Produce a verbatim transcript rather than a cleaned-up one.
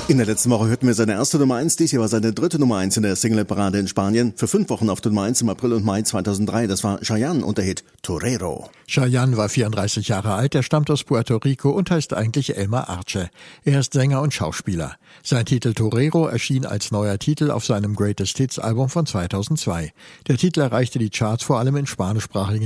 In der letzten Woche hörten wir seine erste Nummer eins, dies hier war seine dritte Nummer eins in der Single-Parade in Spanien. Für fünf Wochen auf der Nummer eins im April und Mai zweitausenddrei. Das war Chayanne und der Hit Torero. Chayanne war vierunddreißig Jahre alt, er stammt aus Puerto Rico und heißt eigentlich Elmer Arce. Er ist Sänger und Schauspieler. Sein Titel Torero erschien als neuer Titel auf seinem Greatest Hits Album von zweitausendzwei. Der Titel erreichte die Charts vor allem in spanischsprachigen